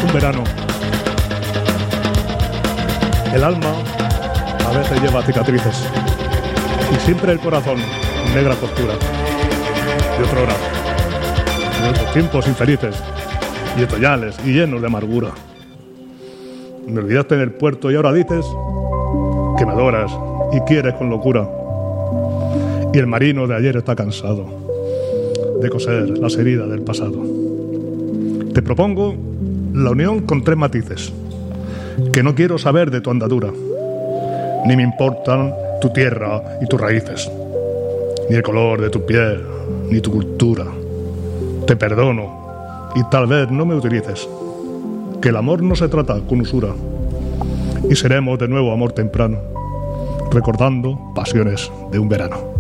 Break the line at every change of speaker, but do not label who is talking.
Un verano. El alma a veces lleva cicatrices y siempre el corazón negra costura de otra hora, de otros tiempos infelices y otoñales y llenos de amargura. Me olvidaste en el puerto y ahora dices que me adoras y quieres con locura. Y el marino de ayer está cansado de coser las heridas del pasado. Te propongo la unión con 3 matices, que no quiero saber de tu andadura, ni me importan tu tierra y tus raíces, ni el color de tu piel, ni tu cultura. Te perdono y tal vez no me utilices, que el amor no se trata con usura, y seremos de nuevo amor temprano, recordando pasiones de un verano.